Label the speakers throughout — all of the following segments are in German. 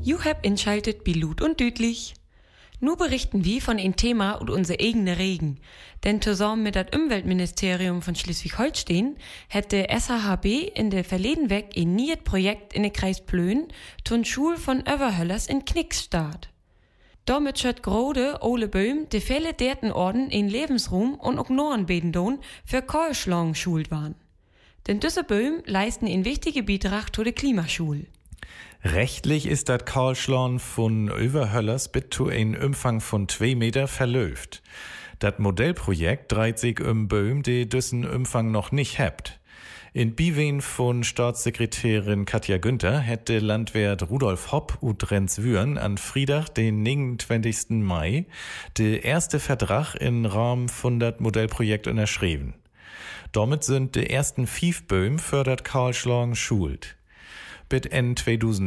Speaker 1: You habt inschaltet bei Lut und Düdlich. Nu berichten wir von ein Thema und unser eigene Regen. Denn zusammen mit dem Umweltministerium von Schleswig-Holstein hätte SHHB in der verleden Weg ein neues Projekt in den Kreis Plön zur Schule von Överhöllers in Knicks start. Damit schöt Grode Ole Böhm de viele derten Orden in Lebensruhm und auch Nornbedendon für Kahlschlang schult waren. Denn diese Böhm leisten einen wichtigen Beitrag zu der Klimaschule.
Speaker 2: Rechtlich ist das Kahlschlang von Överhöllers bis zu einem Umfang von 2 Meter verlöft. Das Modellprojekt dreht sich Böhm, die diesen Umfang noch nicht habt. In Biwen von Staatssekretärin Katja Günther hätte Landwirt Rudolf Hopp und Renz Würen an Friedach, den 29. Mai, der erste Vertrag im Rahmen von das Modellprojekt unterschrieben. Damit sind die ersten 5 Böhm fördert Kahlschlang schult. Bis in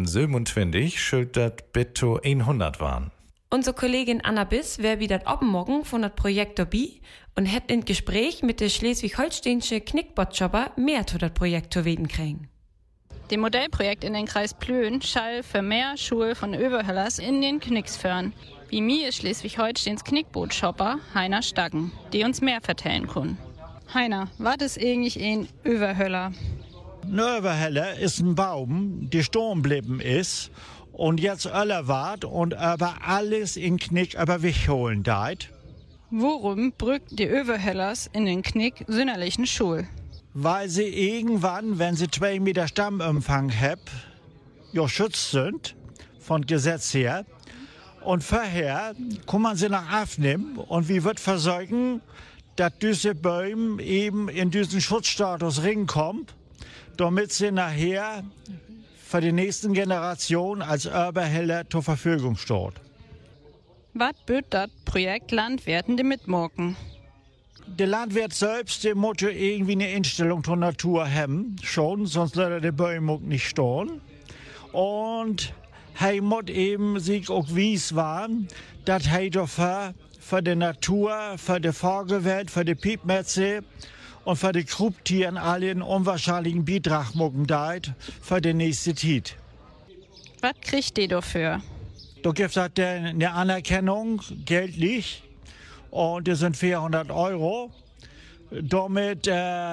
Speaker 2: 2027 schuld dat bis zu 100 waren.
Speaker 1: Unsere Kollegin Anna Biss wär wie dat Oppenmorgen von dat Projekt dabei und hätt in Gespräch mit der schleswig-holsteinische Knickbotschopper mehr zu dat Projekt zu reden kriegen.
Speaker 3: Dem Modellprojekt in den Kreis Plön schall für mehr Schule von Överhöllers in den Knicks föhren. Wie mir ist Schleswig-Holsteins Knickbootschopper Heiner Staggen, die uns mehr vertellen können. Heiner, was ist eigentlich ein Överhöller?
Speaker 4: Ein Överhöller ist ein Baum, der stehen geblieben ist und jetzt öller wart und aber alles in Knick aber wegholen deit.
Speaker 3: Worum brückt die Överhöllers in den Knick sünderlichen Schul?
Speaker 4: Weil sie irgendwann, wenn sie 2 Meter Stammumfang haben, ja schützt sind, von Gesetz her. Und vorher kann man sie nach aufnehmen und wie wird versorgen, dass diese Bäume eben in diesen Schutzstatus rinkommen, damit sie nachher für die nächsten Generationen als Överhöller zur Verfügung steht.
Speaker 3: Was böt das Projekt Landwirten die mitmorgen?
Speaker 4: Der Landwirt selbst, der muss ja irgendwie eine Einstellung zur Natur haben, schon, sonst würde der Bäume nicht stehen. Und er muss eben sich auch wies waren, dass er dafür für die Natur, für die Vogelwelt, für die Piepmetze und für die Kruptieren alle einen unwahrscheinlichen Beitrag machen deit für die nächste Zeit.
Speaker 3: Was kriegt die dafür?
Speaker 4: Da gibt es eine Anerkennung, geldlich, und das sind 400 €. Damit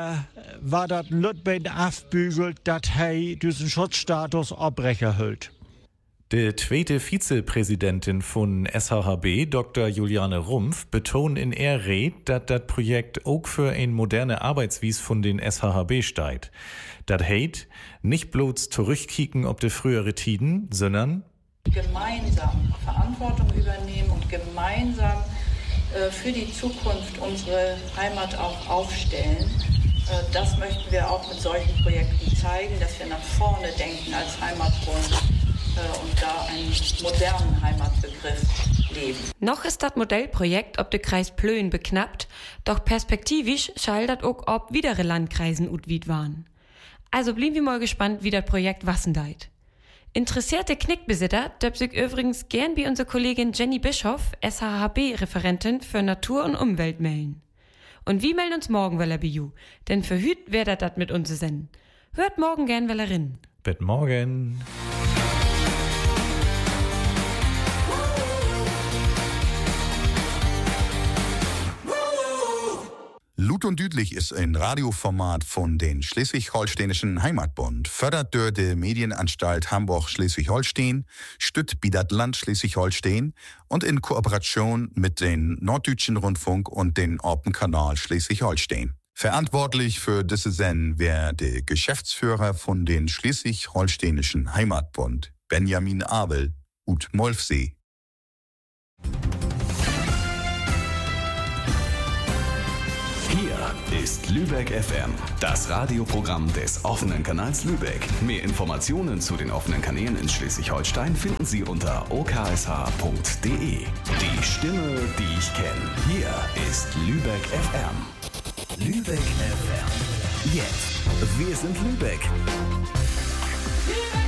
Speaker 4: war das ein Lütbein aufbügelt, dass er diesen Schutzstatus abbrechen hält.
Speaker 2: Die zweite Vizepräsidentin von SHHB, Dr. Juliane Rumpf, betont in ihrer Rede, dass das Projekt auch für eine moderne Arbeitsweise von den SHHB steht. Das heißt, nicht bloß zurückkicken auf die frühere Tiden, sondern
Speaker 5: gemeinsam Verantwortung übernehmen und gemeinsam für die Zukunft unsere Heimat auch aufstellen. Das möchten wir auch mit solchen Projekten zeigen, dass wir nach vorne denken als Heimatbund und da einen modernen Heimatbegriff leben.
Speaker 1: Noch ist das Modellprojekt ob der Kreis Plön beknappt, doch perspektivisch schall dat auch ob widere Landkreisen utwied waren. Also blieben wir mal gespannt, wie das Projekt wassendeit. Interessierte Knickbesitzer dürfen sich übrigens gern bei unserer Kollegin Jenny Bischoff, SHHB-Referentin für Natur und Umwelt, melden. Und wir melden uns morgen, weil bei you, denn für hüt werdet dat mit uns senden. Hört morgen gern, weil rin.
Speaker 2: bis morgen.
Speaker 6: Lut und Düdlich ist ein Radioformat von den Schleswig-Holsteinischen Heimatbund, fördert durch die Medienanstalt Hamburg-Schleswig-Holstein, stützt das Land Schleswig-Holstein und in Kooperation mit den Norddeutschen Rundfunk und den Orpenkanal Schleswig-Holstein. Verantwortlich für diese Sendung wäre der Geschäftsführer von den Schleswig-Holsteinischen Heimatbund, Benjamin Abel, ut Molfsee.
Speaker 7: Hier ist Lübeck FM, das Radioprogramm des offenen Kanals Lübeck. Mehr Informationen zu den offenen Kanälen in Schleswig-Holstein finden Sie unter oksh.de. Die Stimme, die ich kenne. Hier ist Lübeck FM. Lübeck FM. Jetzt. Wir sind Lübeck.
Speaker 5: Lübeck!